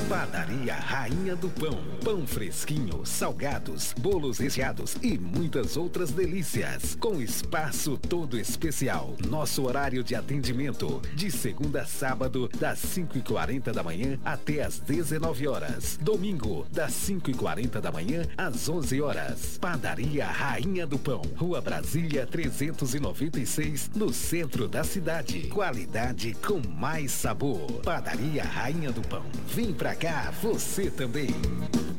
Padaria Rainha do Pão. Pão fresquinho, salgados, bolos recheados e muitas outras delícias. Com espaço todo especial. Nosso horário de atendimento, de segunda a sábado, das 5h40 da manhã até as 19 horas. Domingo, das 5h40 da manhã às 11 horas. Padaria Rainha do Pão. Rua Brasília 396, no centro da cidade. Qualidade com mais sabor. Padaria Rainha do Pão. Vem pra cá, você também.